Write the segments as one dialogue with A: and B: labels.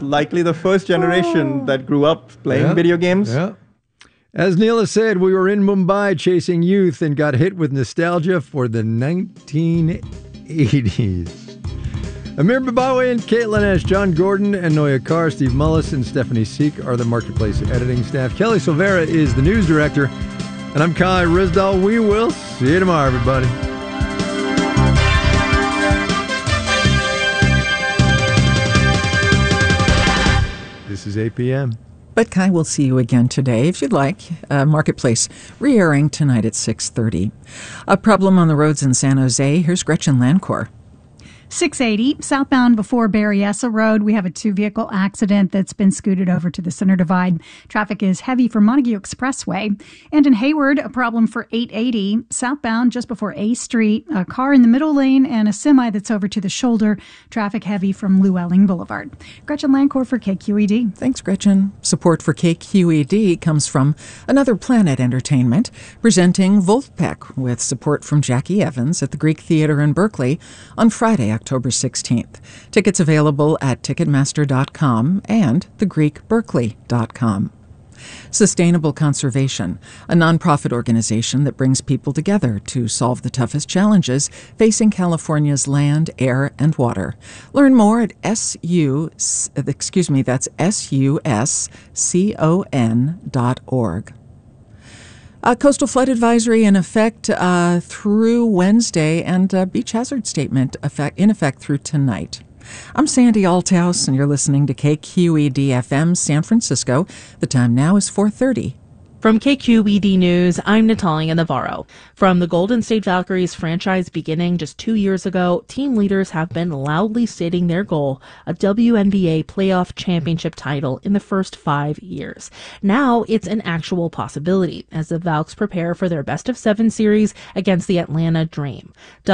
A: likely the first generation that grew up playing video games.
B: Yeah. As Neela said, we were in Mumbai chasing youth and got hit with nostalgia for the 1980s. Amir Babawi and Caitlin Ash, John Gordon and Noya Carr, Steve Mullis and Stephanie Seek are the Marketplace editing staff. Kelly Silvera is the news director. And I'm Kai Risdall. We will see you tomorrow, everybody. This is 8 p.m.
C: But Kai will see you again today, if you'd like. Marketplace, re-airing tonight at 6:30. A problem on the roads in San Jose. Here's Gretchen Lancourt.
D: 680 southbound before Berryessa Road. We have a two-vehicle accident that's been scooted over to the center divide. Traffic is heavy for Montague Expressway. And in Hayward, a problem for 880 southbound just before A Street. A car in the middle lane and a semi that's over to the shoulder. Traffic heavy from Llewellyn Boulevard. Gretchen Lancourt for KQED.
C: Thanks, Gretchen. Support for KQED comes from Another Planet Entertainment, presenting Wolfpack with support from Jackie Evans at the Greek Theater in Berkeley on Friday, October 16th. Tickets available at Ticketmaster.com and thegreekberkeley.com. Sustainable Conservation, a nonprofit organization that brings people together to solve the toughest challenges facing California's land, air, and water. Learn more at suscon.org. A coastal flood advisory in effect through Wednesday and beach hazard statement in effect through tonight. I'm Sandy Althouse, and you're listening to KQED-FM San Francisco. The time now is 4:30.
E: From KQED News, I'm Natalia Navarro. From the Golden State Valkyries franchise beginning just 2 years ago, team leaders have been loudly stating their goal, a WNBA playoff championship title in the first 5 years. Now it's an actual possibility as the Valks prepare for their best-of-7 series against the Atlanta Dream.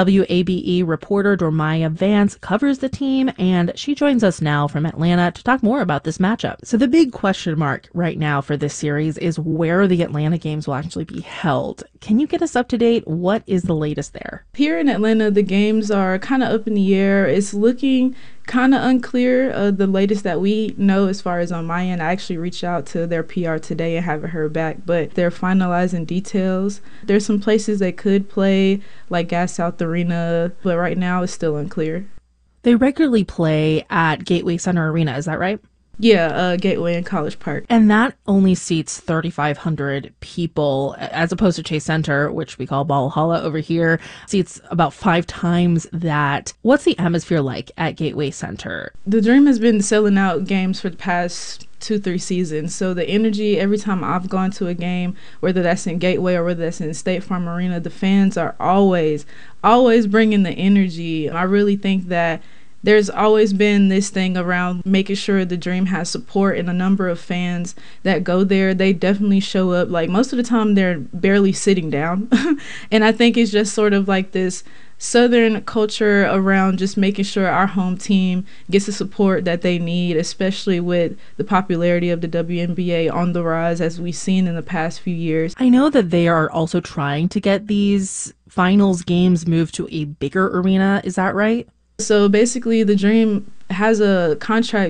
E: WABE reporter Dormaya Vance covers the team, and she joins us now from Atlanta to talk more about this matchup. So the big question mark right now for this series is where the Atlanta games will actually be held. Can you get us up to date? What is the latest there?
F: Here in Atlanta, the games are kind of up in the air. It's looking kind of unclear. The latest that we know as far as on my end, I actually reached out to their PR today and haven't heard back, but they're finalizing details. There's some places they could play, like Gas South Arena, but right now it's still unclear.
E: They regularly play at Gateway Center Arena, is that right?
F: Yeah, Gateway and College Park.
E: And that only seats 3,500 people, as opposed to Chase Center, which we call Valhalla over here, seats about 5 times that. What's the atmosphere like at Gateway Center?
F: The Dream has been selling out games for the past 2-3 seasons. So the energy, every time I've gone to a game, whether that's in Gateway or whether that's in State Farm Arena, the fans are always bringing the energy. I really think that there's always been this thing around making sure the Dream has support, and a number of fans that go there, they definitely show up. Like, most of the time they're barely sitting down. And I think it's just sort of like this Southern culture around just making sure our home team gets the support that they need, especially with the popularity of the WNBA on the rise, as we've seen in the past few years.
E: I know that they are also trying to get these finals games moved to a bigger arena. Is that right?
F: So basically, the Dream has a contract